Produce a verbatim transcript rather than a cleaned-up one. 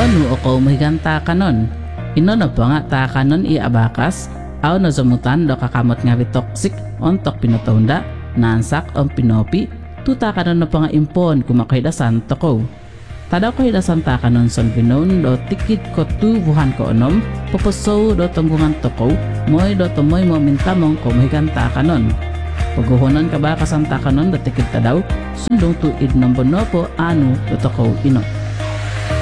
Onu ako mahiganta kanon. Ino na pa nga ta kanon iabakas, aw na zamutan do kakamot nga toxic ontok pinutaunda, nansak ang pinopi, tuta kanon na pa nga impon kumakaidasan toko. Tadaw kaidasan ta kanon son binon do tikit ko tu buhan ko onom, poposo do tunggungan toko, moy do tumoy mo mintamong ko mahiganta kanon. Paghuhunan ka ba kasanta kanon do tikit tadaw, sundong tuid ng bono po anu do toko ino.